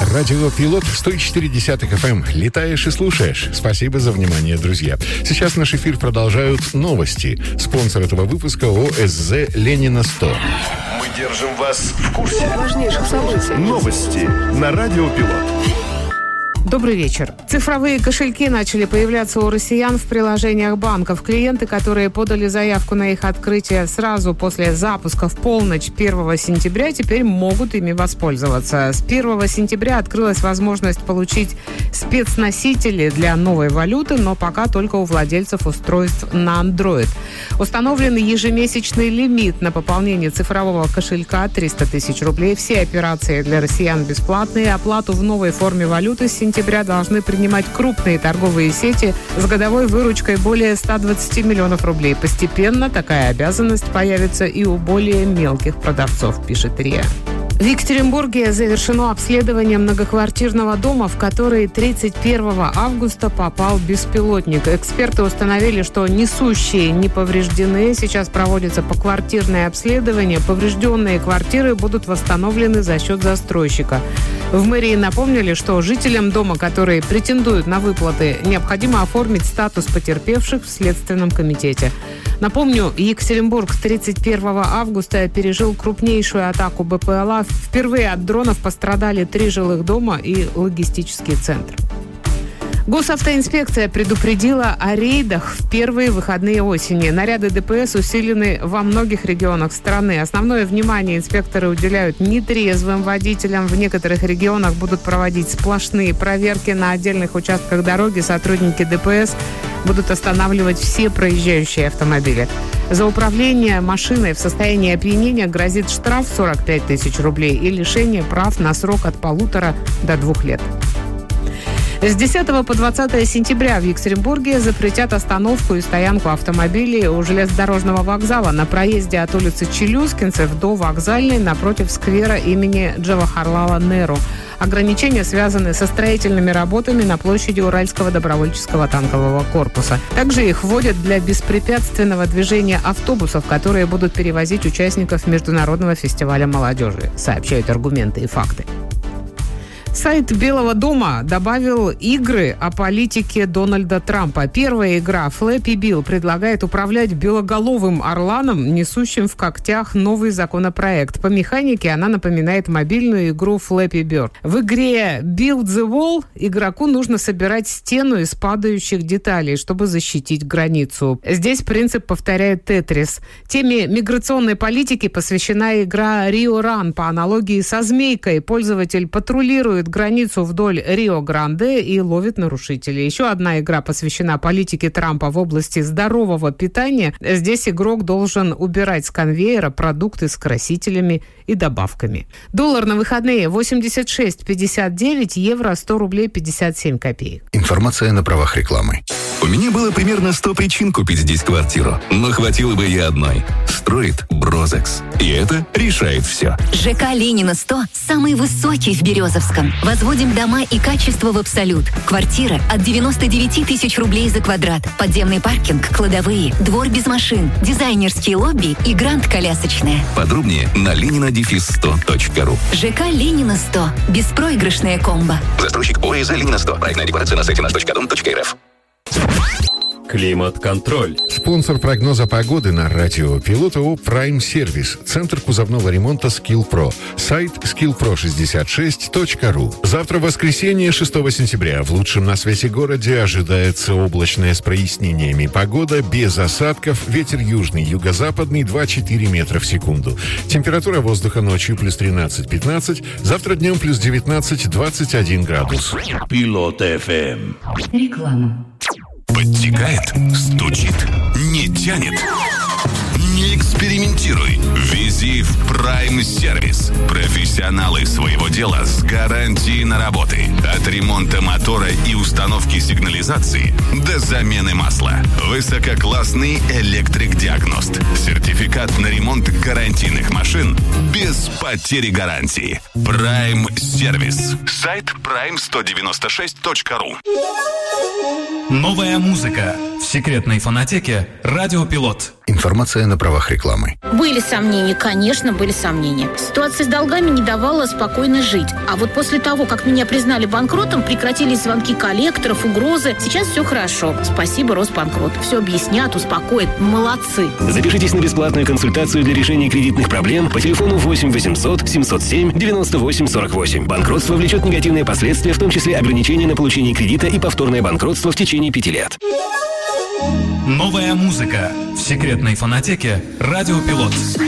Радио Пилот 104.10 FM. Летаешь и слушаешь. Спасибо за внимание, друзья. Сейчас наш эфир продолжают новости. Спонсор этого выпуска ОСЗ «Ленина 100». Мы держим вас в курсе важнейших событий. Новости на Радио Пилот. Добрый вечер. Цифровые кошельки начали появляться у россиян в приложениях банков. Клиенты, которые подали заявку на их открытие сразу после запуска в полночь 1 сентября, теперь могут ими воспользоваться. С 1 сентября открылась возможность получить спецносители для новой валюты, но пока только у владельцев устройств на Android. Установлен ежемесячный лимит на пополнение цифрового кошелька 300 тысяч рублей. Все операции для россиян бесплатные. Оплату в новой форме валюты с сентября должны принимать крупные торговые сети с годовой выручкой более 120 миллионов рублей. Постепенно такая обязанность появится и у более мелких продавцов, пишет РИА. В Екатеринбурге завершено обследование многоквартирного дома, в который 31 августа попал беспилотник. Эксперты установили, что несущие не повреждены. Сейчас проводится поквартирное обследование. Поврежденные квартиры будут восстановлены за счет застройщика. В мэрии напомнили, что жителям дома, которые претендуют на выплаты, необходимо оформить статус потерпевших в Следственном комитете. Напомню, Екатеринбург 31 августа пережил крупнейшую атаку БПЛА. Впервые от дронов пострадали 3 жилых дома и логистический центр. Госавтоинспекция предупредила о рейдах в первые выходные осени. Наряды ДПС усилены во многих регионах страны. Основное внимание инспекторы уделяют нетрезвым водителям. В некоторых регионах будут проводить сплошные проверки. На отдельных участках дороги сотрудники ДПС будут останавливать все проезжающие автомобили. За управление машиной в состоянии опьянения грозит штраф 45 тысяч рублей и лишение прав на срок от 1,5 до 2 лет. С 10 по 20 сентября в Екатеринбурге запретят остановку и стоянку автомобилей у железнодорожного вокзала на проезде от улицы Челюскинцев до Вокзальной напротив сквера имени Джавахарлала Неру. Ограничения связаны со строительными работами на площади Уральского добровольческого танкового корпуса. Также их вводят для беспрепятственного движения автобусов, которые будут перевозить участников Международного фестиваля молодежи, сообщают «Аргументы и факты». Сайт Белого дома добавил игры о политике Дональда Трампа. Первая игра Flappy Bill предлагает управлять белоголовым орланом, несущим в когтях новый законопроект. По механике она напоминает мобильную игру Flappy Bird. В игре Build the Wall игроку нужно собирать стену из падающих деталей, чтобы защитить границу. Здесь принцип повторяет Тетрис. Теме миграционной политики посвящена игра Rio Run. По аналогии со змейкой пользователь патрулирует границу вдоль Рио-Гранде и ловит нарушителей. Еще одна игра посвящена политике Трампа в области здорового питания. Здесь игрок должен убирать с конвейера продукты с красителями и добавками. Доллар на выходные 86,59, евро 100 рублей 57 копеек. Информация на правах рекламы. У меня было примерно 100 причин купить здесь квартиру, но хватило бы и одной. Строит Брозекс. И это решает все. ЖК Ленина 100 самый высокий в Березовском. Возводим дома и качество в абсолют. Квартиры от 99 тысяч рублей за квадрат. Подземный паркинг, кладовые, двор без машин, дизайнерские лобби и гранд-колясочная. Подробнее на lenina-100.ru. ЖК Ленина 100. Беспроигрышная комбо. Застройщик ОСЗ Ленина 100. Проектная декларация на сайте nаш.дом.рф. Климат-контроль. Спонсор прогноза погоды на радио Пилот ООО Prime Service. Центр кузовного ремонта SkillPro. Сайт skillpro66.ru. Завтра, воскресенье, 6 сентября, в лучшем на свете городе ожидается облачная с прояснениями погода, без осадков, ветер южный, юго-западный 2-4 метра в секунду. Температура воздуха ночью плюс 13-15, завтра днем плюс 19-21 градус. Пилот ФМ. Реклама. Подтекает, стучит, не тянет. Не экспериментируй. Вези в Prime Service. Профессионалы своего дела с гарантией на работы. От ремонта мотора и установки сигнализации до замены масла. Высококлассный электрик-диагност. Сертификат на ремонт гарантийных машин без потери гарантии. Prime Service. Сайт prime196.ru. Новая музыка, В секретной фонотеке «Радио Пилот». Информация на правах рекламы. Были сомнения, конечно, были сомнения. Ситуация с долгами не давала спокойно жить. А вот после того, как меня признали банкротом, прекратились звонки коллекторов, угрозы. Сейчас все хорошо. Спасибо, Росбанкрот. Все объяснят, успокоят. Молодцы. Запишитесь на бесплатную консультацию для решения кредитных проблем по телефону 8 800 707 98 48. Банкротство влечет негативные последствия, в том числе ограничения на получение кредита и повторное банкротство в течение 5 лет. Новая музыка в секретной фонотеке «Радио Пилот».